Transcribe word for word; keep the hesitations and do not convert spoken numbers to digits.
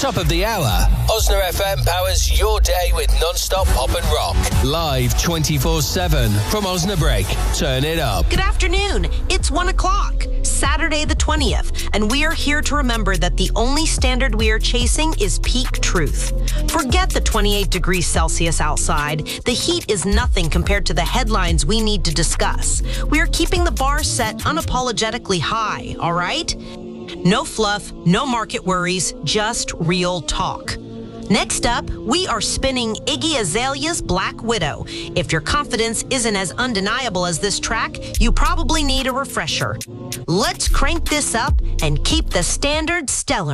Top of the hour, Osna F M powers your day with non-stop pop and rock. Live twenty-four seven from Osnabrück. Turn it up. Good afternoon. It's one o'clock, Saturday the twentieth, and we are here to remember that the only standard we are chasing is peak truth. Forget the twenty-eight degrees Celsius outside. The heat is nothing compared to the headlines we need to discuss. We are keeping the bar set unapologetically high, all right? No fluff, no market worries, just real talk. Next up, we are spinning Iggy Azalea's Black Widow. If your confidence isn't as undeniable as this track, you probably need a refresher. Let's crank this up and keep the standard stellar.